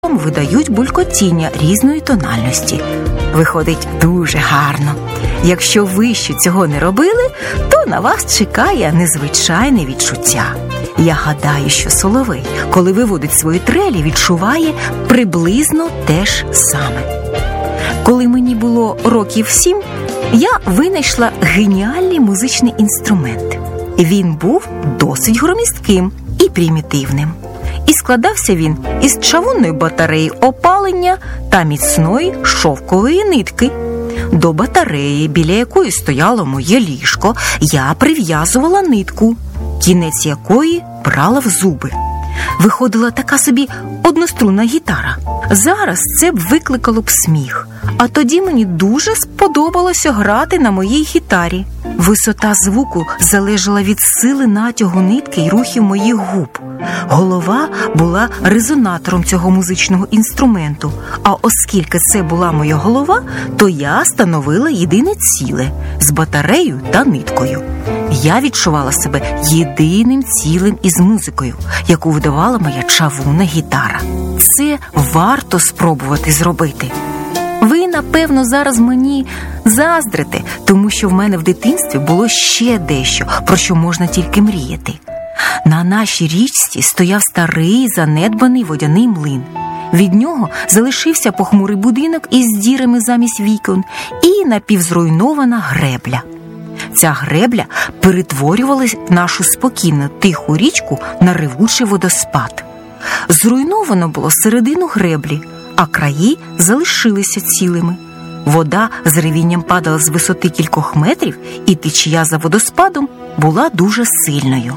видають булькотіння різної тональності. Виходить дуже гарно. Якщо ви ще цього не робили, то на вас чекає незвичайне відчуття. Я гадаю, що соловей, коли виводить свої трелі, відчуває приблизно те ж саме. Коли мені було років 7, я винайшла геніальний музичний інструмент. Він був досить громістким і примітивним. І складався він із чавунної батареї опалення та міцної шовкової нитки. До батареї, біля якої стояло моє ліжко, я прив'язувала нитку, кінець якої брала в зуби. Виходила така собі однострунна гітара. Зараз це б викликало б сміх, а тоді мені дуже сподобалося грати на моїй гітарі. Висота звуку залежала від сили натягу нитки й рухів моїх губ. Голова була резонатором цього музичного інструменту, а оскільки це була моя голова, то я становила єдине ціле з батареєю та ниткою. Я відчувала себе єдиним цілим із музикою, яку видавала моя чавунна гітара. Це варто спробувати зробити. Ви, напевно, зараз мені заздрите, тому що в мене в дитинстві було ще дещо, про що можна тільки мріяти. На нашій річці стояв старий занедбаний водяний млин. Від нього залишився похмурий будинок із дірами замість вікон і напівзруйнована гребля. Ця гребля перетворювала нашу спокійну тиху річку на ревучий водоспад. Зруйновано було середину греблі, а краї залишилися цілими. Вода з ревінням падала з висоти кількох метрів, і течія за водоспадом була дуже сильною.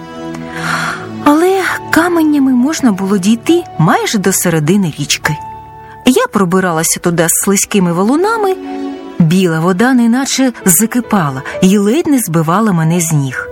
Але каменями можна було дійти майже до середини річки. Я пробиралася туди з слизькими валунами. Біла вода неначе закипала і ледь не збивала мене з ніг.